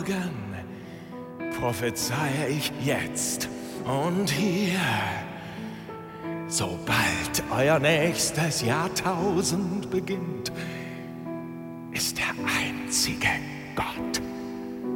Morgen prophezeie ich jetzt und hier, sobald euer nächstes Jahrtausend beginnt, ist der einzige Gott